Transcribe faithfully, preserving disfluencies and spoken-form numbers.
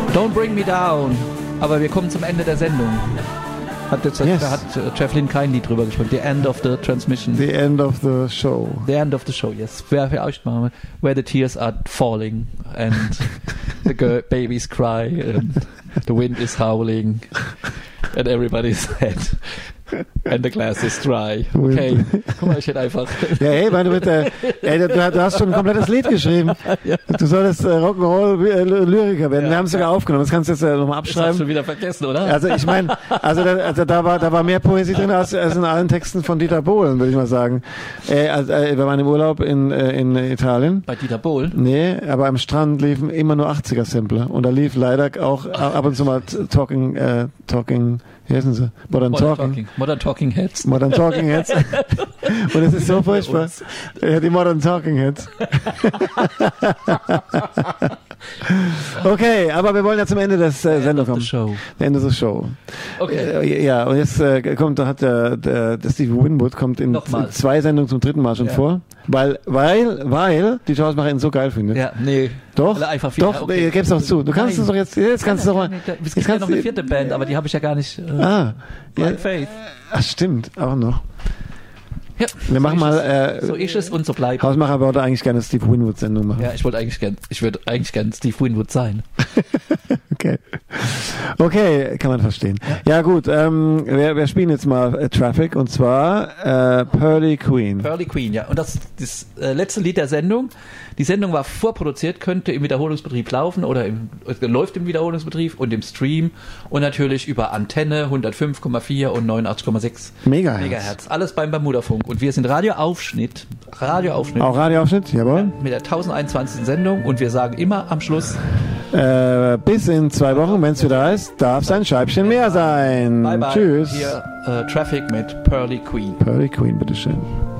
Don't Bring Me Down. Aber wir kommen zum Ende der Sendung. Hat, jetzt, yes. Da hat Jeff Lynne kein Lied drüber gesprochen. The End of the Transmission. The End of the Show. The End of the Show, yes. Wer für euch mal, where the tears are falling and the girl, babies cry and the wind is howling and everybody's sad. And the glass is dry. Okay, guck mal, ich hätte einfach... Ja, ey, meine, mit, äh, ey, du, du hast schon ein komplettes Lied geschrieben. Ja. Du solltest äh, Rock'n'Roll-Lyriker werden. Ja, wir haben es sogar ja. aufgenommen. Das kannst du jetzt äh, nochmal abschreiben. Das hast du schon wieder vergessen, oder? Also ich meine, also, da, also da, war, da war mehr Poesie drin als, als in allen Texten von Dieter Bohlen, würde ich mal sagen. Äh, also, äh, wir waren im Urlaub in, äh, in Italien. Bei Dieter Bohlen? Nee, aber am Strand liefen immer nur achtziger-Sampler. Und da lief leider auch ab und zu mal Talking... Äh, talking Wie heißen sie? Modern, Modern Talking. Talking. Modern Talking Heads. Modern Talking Heads. Und es ist so furchtbar. Ja, die Modern Talking Heads. Okay, aber wir wollen ja zum Ende des äh, Sendung kommen. Show. Ende der Show. Okay. Äh, ja, und jetzt äh, kommt, da hat der, der, der Steve Winwood kommt in, in zwei Sendungen zum dritten Mal schon ja. vor, weil, weil, weil die Schauspielerin so geil findet. Ja, nee. Doch, einfach viel, doch, okay. Gib's doch zu. Du kannst es doch jetzt, jetzt kannst du doch mal. Es gibt ja noch eine vierte Band, aber die habe ich ja gar nicht. Äh, ah, ja. Faith. Ach, stimmt, auch noch. Ja, wir so machen mal. Es, äh, so ist es und so bleibt. Hausmacher wollte eigentlich gerne Steve Winwood-Sendung machen. Ja, ich wollte eigentlich gerne, ich würde eigentlich gerne Steve Winwood sein. Okay. Okay, kann man verstehen. Ja, ja gut, ähm, wir, wir spielen jetzt mal äh, Traffic und zwar äh, Pearly Queen. Pearly Queen, ja. Und das das äh, letzte Lied der Sendung. Die Sendung war vorproduziert, könnte im Wiederholungsbetrieb laufen oder im, äh, läuft im Wiederholungsbetrieb und im Stream und natürlich über Antenne hundertfünf Komma vier und neunundachtzig Komma sechs Megahertz. Megahertz. Alles beim Bermuda-Funk. Und wir sind Radioaufschnitt. Radioaufschnitt. Auch Radioaufschnitt, jawohl. Mit der tausendeinundzwanzigsten Sendung und wir sagen immer am Schluss äh, bis in zwei Wochen, wenn es wieder heißt, darf es ein Scheibchen mehr sein. Bye bye. Tschüss. Hier äh, Traffic mit Pearly Queen. Pearly Queen, bitteschön.